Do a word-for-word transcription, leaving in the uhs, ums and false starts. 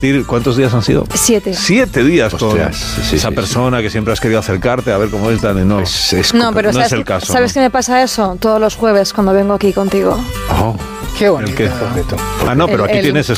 ¿Cuántos días han sido? Siete. Siete días con Ostras, sí, esa sí, persona sí. que siempre has querido acercarte a ver cómo es, Dani. No, Es, es No, pero no ¿sabes, es el caso. ¿sabes ¿no? qué me pasa eso? Todos los jueves cuando vengo aquí contigo. Oh, Qué bonito. ¿el qué? Correcto. Ah, no, pero El- aquí el- tienes